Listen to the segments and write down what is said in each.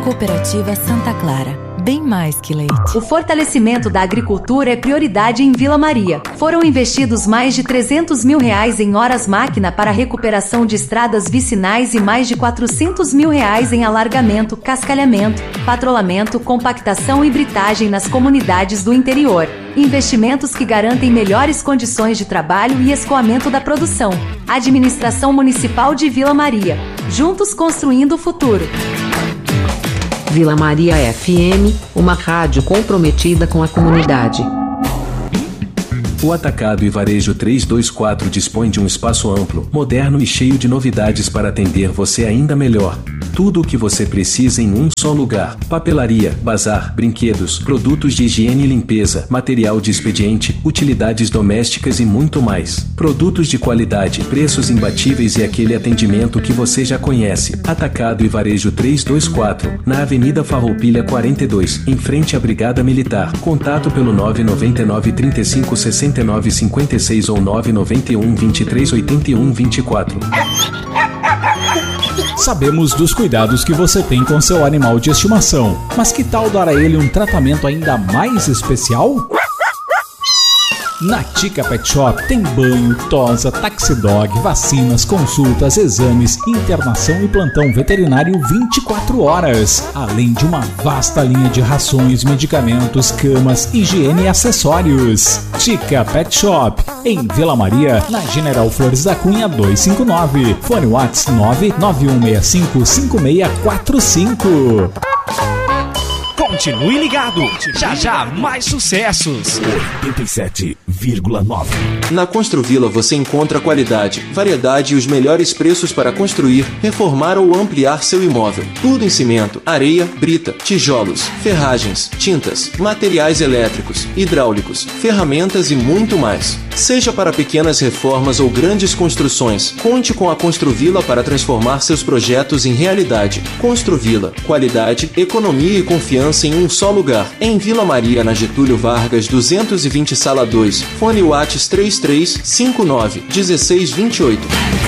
Cooperativa Santa Clara. Bem mais que leite. O fortalecimento da agricultura é prioridade em Vila Maria. Foram investidos mais de R$300 mil em horas-máquina para a recuperação de estradas vicinais e mais de R$400 mil em alargamento, cascalhamento, patrulhamento, compactação e britagem nas comunidades do interior. Investimentos que garantem melhores condições de trabalho e escoamento da produção. Administração Municipal de Vila Maria. Juntos construindo o futuro. Vila Maria FM, uma rádio comprometida com a comunidade. O Atacado e Varejo 324 dispõe de um espaço amplo, moderno e cheio de novidades para atender você ainda melhor. Tudo o que você precisa em um só lugar. Papelaria, bazar, brinquedos, produtos de higiene e limpeza, material de expediente, utilidades domésticas e muito mais. Produtos de qualidade, preços imbatíveis e aquele atendimento que você já conhece. Atacado e Varejo 324, na Avenida Farroupilha 42, em frente à Brigada Militar. Contato pelo 999 35 69 56 ou 991 23 81 24. Sabemos dos cuidados que você tem com seu animal de estimação, mas que tal dar a ele um tratamento ainda mais especial? Na Tica Pet Shop tem banho, tosa, taxidog, vacinas, consultas, exames, internação e plantão veterinário 24 horas. Além de uma vasta linha de rações, medicamentos, camas, higiene e acessórios. Tica Pet Shop, em Vila Maria, na General Flores da Cunha 259. Fone WhatsApp 991655645. Continue ligado, já já mais sucessos. 87,9. Na Construvila você encontra qualidade, variedade e os melhores preços para construir, reformar ou ampliar seu imóvel. Tudo em cimento, areia, brita, tijolos, ferragens, tintas, materiais elétricos, hidráulicos, ferramentas e muito mais. Seja para pequenas reformas ou grandes construções, conte com a Construvila para transformar seus projetos em realidade. Construvila, qualidade, economia e confiança em um só lugar. Em Vila Maria, na Getúlio Vargas 220, sala 2. Fone Whats 3359 1628.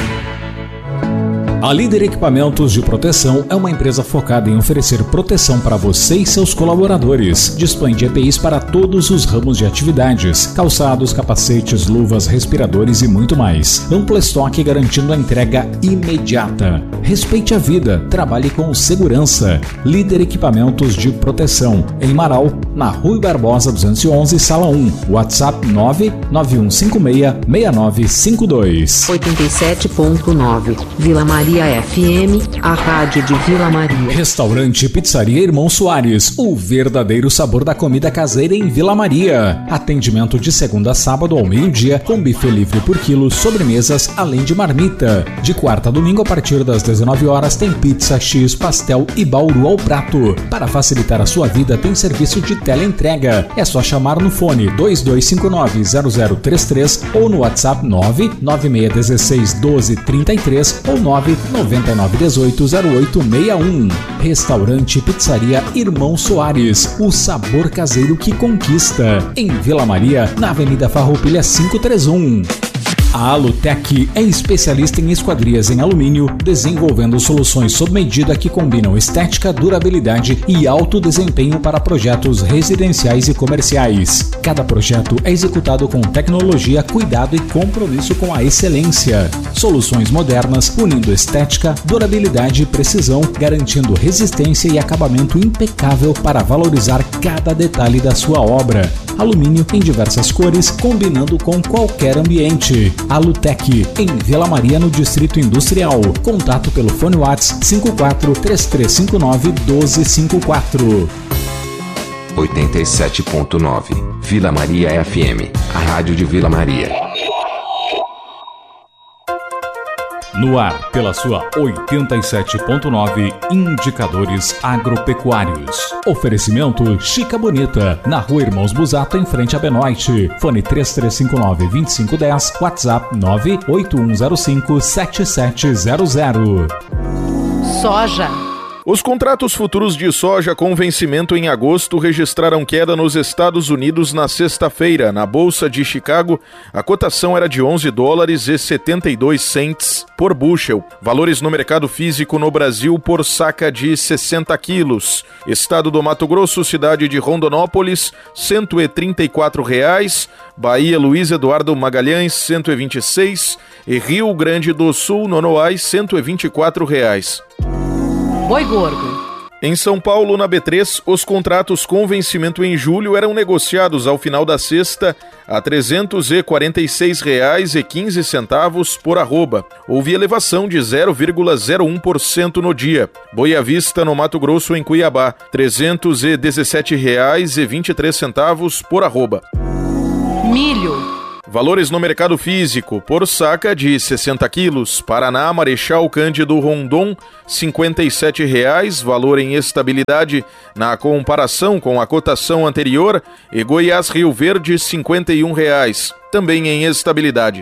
A Líder Equipamentos de Proteção é uma empresa focada em oferecer proteção para você e seus colaboradores. Dispõe de EPIs para todos os ramos de atividades, calçados, capacetes, luvas, respiradores e muito mais. Amplo estoque garantindo a entrega imediata. Respeite a vida, trabalhe com segurança. Líder Equipamentos de Proteção, em Marau, na Rui Barbosa 211, sala 1. WhatsApp 991566952. 87.9, Vila Maria FM, a rádio de Vila Maria. Restaurante e Pizzaria Irmão Soares, o verdadeiro sabor da comida caseira em Vila Maria. Atendimento de segunda a sábado ao meio-dia, com buffet livre por quilo, sobremesas, além de marmita. De quarta a domingo, a partir das 19 horas, tem pizza, X, pastel e bauru ao prato. Para facilitar a sua vida, tem serviço de teleentrega. É só chamar no fone 2259-0033 ou no WhatsApp 996161233 ou 999180861. Restaurante e Pizzaria Irmão Soares, o sabor caseiro que conquista. Em Vila Maria, na Avenida Farroupilha 531. A Alutec é especialista em esquadrias em alumínio, desenvolvendo soluções sob medida que combinam estética, durabilidade e alto desempenho para projetos residenciais e comerciais. Cada projeto é executado com tecnologia, cuidado e compromisso com a excelência. Soluções modernas, unindo estética, durabilidade e precisão, garantindo resistência e acabamento impecável para valorizar cada detalhe da sua obra. Alumínio em diversas cores, combinando com qualquer ambiente. Alutec, em Vila Maria, no Distrito Industrial. Contato pelo fone WhatsApp 54-3359-1254. 87.9, Vila Maria FM, a rádio de Vila Maria. No ar, pela sua 87.9, Indicadores Agropecuários. Oferecimento Chica Bonita, na Rua Irmãos Busato, em frente a Benoite. Fone 3359-2510, WhatsApp 98105-7700. Soja. Os contratos futuros de soja com vencimento em agosto registraram queda nos Estados Unidos na sexta-feira. Na Bolsa de Chicago, a cotação era de $11,72 por bushel. Valores no mercado físico no Brasil por saca de 60 quilos. Estado do Mato Grosso, cidade de Rondonópolis, R$134. Bahia, Luiz Eduardo Magalhães, R$126. E Rio Grande do Sul, Nonoai, R$124. Boi gordo. Em São Paulo, na B3, os contratos com vencimento em julho eram negociados ao final da sexta a R$ 346,15 por arroba. Houve elevação de 0,01% no dia. Boi à vista no Mato Grosso, em Cuiabá, R$ 317,23 por arroba. Milho. Valores no mercado físico, por saca de 60 quilos. Paraná, Marechal Cândido Rondon, R$ 57,00, valor em estabilidade na comparação com a cotação anterior. E Goiás, Rio Verde, R$ 51,00, também em estabilidade.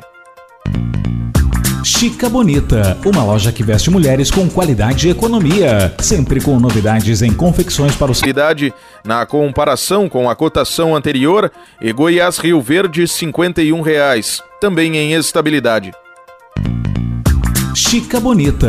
Chica Bonita, uma loja que veste mulheres com qualidade e economia, sempre com novidades em confecções para o... Na comparação com a cotação anterior, e Goiás, Rio Verde, R$ 51,00, também em estabilidade. Chica Bonita,